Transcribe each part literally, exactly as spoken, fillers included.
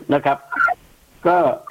นะครับ ก็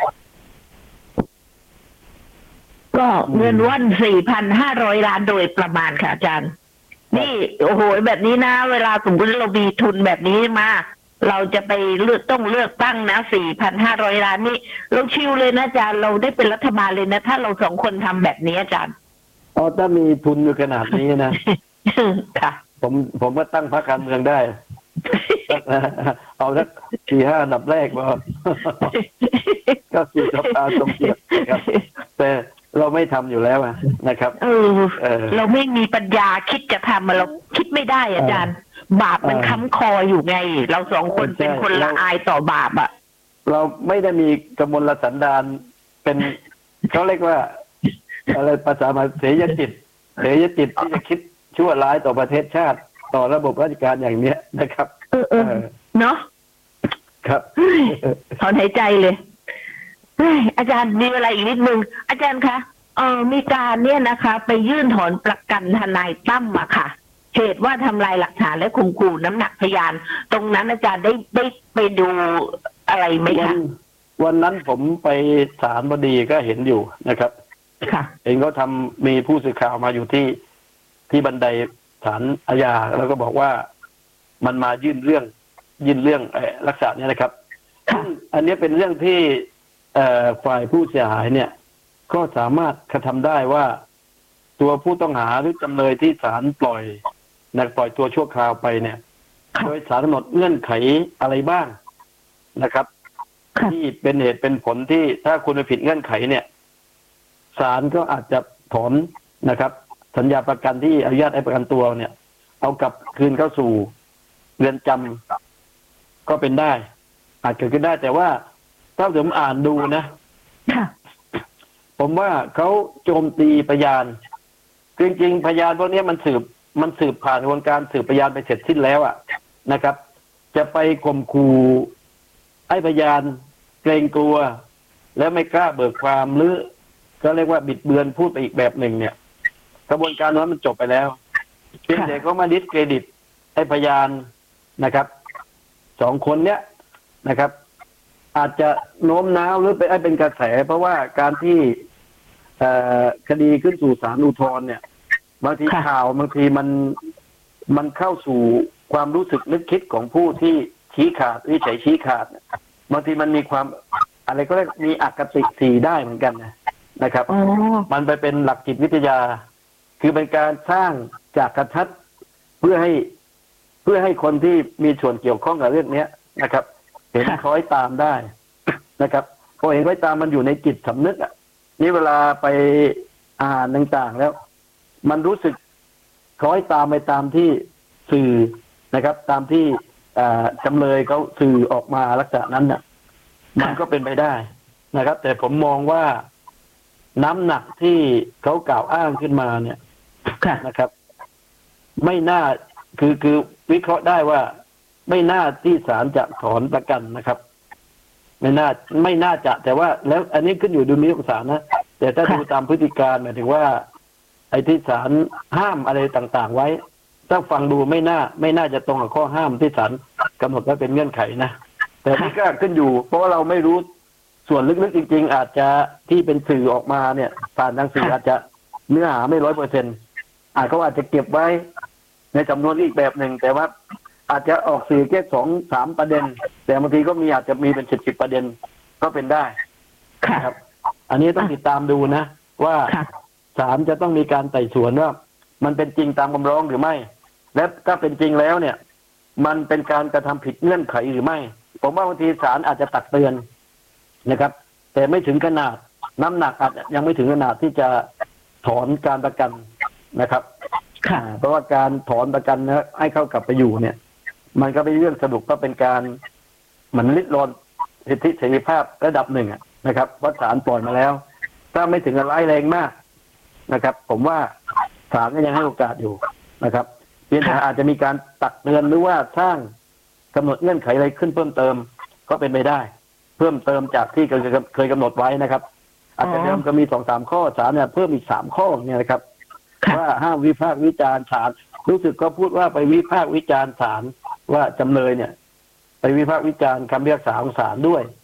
ก็เงินว่อนสี่พันห้าร้อยล้านโดยประมาณค่ะอาจารย์นี่โอ้โหแบบนี้นะเวลาสมมติเรามีทุนแบบนี้มาเราจะไปเลือกต้องเลือกตั้งนะสี่พันห้าร้อยล้านนี่เราชิวเลยนะอาจารย์เราได้เป็นรัฐบาลเลยนะถ้าเราสองคนทำแบบนี้อาจารย์อ๋อถ้ามีทุนอยู่ขนาดนี้นะค่ะผมผมก็ตั้งพรรคการเมืองได้ เอาสักสี่ห้าอันดับแรกมาก็สู่สภาทรงเกียรติครับแต่เราไม่ทำอยู่แล้วนะครับเออเออเราไม่มีปัญญาคิดจะทำมาเราคิดไม่ได้อาจารย์ บาปมันค้ำคออยู่ไง เราสองคนเป็นคนละอายต่อบาปอ่ะเราไม่ได้มีกมลสันดานเป็นเขาเรียกว่าอะไรภาษามาเสยจิตเสยจิตที่จะคิดชั่วร้ายต่อประเทศชาติต่อระบบราชการอย่างเนี้ยนะครับเออเออเนาะครับถอนหายใจเลยอาจารย์มีเวลาอีกนิดนึงอาจารย์คะเออมีการเนี่ยนะคะ ไปยื่นถอนประกันทนายตั้มอะค่ะเหตุว่าทำลายหลักฐานและข่มขู่น้ำหนักพยานตรงนั้นอาจารย์ได้ได้ไปดูอะไรไหมคะวันนั้นผมไปศาลบดีก็เห็นอยู่นะครับค่ะเองก็ทำมีผู้สื่อข่าวมาอยู่ที่ที่บันไดศาลอาญาแล้วก็บอกว่ามันมายื่นเรื่องยื่นเรื่องลักษณะนี้นะครับอันนี้เป็นเรื่องที่ฝ่ายผู้เสียหายเนี่ยก็สามารถกระทำได้ว่าตัวผู้ต้องหาหรือจำเลยที่ศาลปล่อยนักปล่อยตัวชั่วคราวไปเนี่ยโดยศาลกำหนดเงื่อนไขอะไรบ้างนะครับที่เป็นเหตุเป็นผลที่ถ้าคุณไปผิดเงื่อนไขเนี่ยศาลก็อาจจะถอนนะครับสัญญาประกันที่อนุญาตให้ประกันตัวเนี่ยเอากลับคืนเข้าสู่เรือนจำก็เป็นได้อาจเกิดขึ้นได้แต่ว่าถ้าผมอ่านดูนะผมว่าเขาโจมตีพยานจริงๆพยานพวกนี้มันสืบมันสืบผ่านกระบวนการสืบพยานไปเสร็จสิ้นแล้วอะนะครับ จะไปข่มขู่ให้พยานเกรงกลัวแล้วไม่กล้าเบิกความหรือก็เรียกว่าบิดเบือนพูดไปอีกแบบหนึ่งเนี่ยกระบวนการนั้นมันจบไปแล้วเพียงแต่เขามาดิสเครดิตให้พยานนะครับสองคนเนี้ยนะครับอาจจะโน้มน้าวหรือไปให้เป็นกระแสเพราะว่าการที่คดีขึ้นสู่ศาลอุทธรณ์เนี่ยบางทีข่าวบางทีมันมันเข้าสู่ความรู้สึกนึกคิดของผู้ที่ชี้ขาดวิจัยชี้ขาดบางทีมันมีความอะไรก็เรียกมีอคติสีได้เหมือนกันนะนะครับมันไปเป็นหลักจิตวิทยาคือเป็นการสร้างจากกระทัดเพื่อให้เพื่อให้คนที่มีส่วนเกี่ยวข้องกับเรื่องนี้นะครับเห็นคล้อยตามได้นะครับพอเห็นคล้อยตามมันอยู่ในจิตสำนึกอ่ะนี่เวลาไปอ่านต่างๆแล้วมันรู้สึกคล้อยตามไปตามที่สื่อนะครับ ตามที่จำเลยเขาสื่อออกมาลักษณะนั้นน่ะมันก็เป็นไปได้นะครับ แต่ผมมองว่าน้ำหนักที่เขากล่าวอ้างขึ้นมาเนี่ยนะครับ ไม่น่าคือคือวิเคราะห์ได้ว่าไม่น่าที่ศาลจะถอนประกันนะครับไม่น่าไม่น่าจะแต่ว่าแล้วอันนี้ขึ้นอยู่ดุลพินิจของศาลนะแต่ถ้าดูตามพฤติการหมายถึงว่าไอ้ที่ศาลห้ามอะไรต่างๆไว้ถ้าฟังดูไม่น่าไม่น่าจะตรงกับข้อห้ามที่ศาลกำหนดไว้เป็นเงื่อนไขนะแต่นี่ก็ขึ้นอยู่เพราะว่าเราไม่รู้ส่วนลึกๆจริงๆอาจจะที่เป็นสื่อออกมาเนี่ยผ่านทางสื่ออาจจะเนื้อหาไม่ร้อยเปอร์เซ็นต์อาจเขาอาจจะเก็บไว้ในจำนวนอีกแบบหนึ่งแต่ว่าอาจจะออกสื่อแค่สองสามประเด็นแต่บางทีก็มีอาจจะมีเป็นสิบสิบประเด็นก็เป็นได้ครับ อันนี้ต้องติดตามดูนะว่าศาลจะต้องมีการไต่สวนว่ามันเป็นจริงตามคำร้องหรือไม่และถ้าเป็นจริงแล้วเนี่ยมันเป็นการกระทำผิดเงื่อนไขหรือไม่ผมว่าบางทีศาลอาจจะตักเตือนนะครับแต่ไม่ถึงขนาดน้ำหนักอาจยังไม่ถึงขนาดที่จะถอนการประกันนะครับเพราะว่าการถอนประกันนะให้เข้ากลับไปอยู่เนี่ยมันก็เป็นเรื่องสนุกก็เป็นการเหมือนริดรอนสิทธิเสรีภาพระดับหนึ่งนะครับเพราะศาลปล่อยมาแล้วถ้าไม่ถึงกับร้ายแรงมากนะครับ ผมว่าศาลก็ยังให้โอกาสอยู่นะครับเพียงแต่อาจจะมีการตักเตือนหรือว่าสร้างกำหนดเงื่อนไขอะไรขึ้นเพิ่มเติมก็เป็นไปได้เพิ่มเติมจากที่เคยกำหนดไว้นะครับอาจจะเดิมก็มีสองสามข้อศาลเนี่ยเพิ่มอีกสามข้อเนี่ยนะครับว่าห้ามวิพากษ์วิจารณ์ศาลรู้สึกก็พูดว่าไปวิพากษ์วิจารณ์ศาลว่าจำเลยเนี่ยไปวิพากษ์วิจารณ์คำพิพากษาของศาลด้วย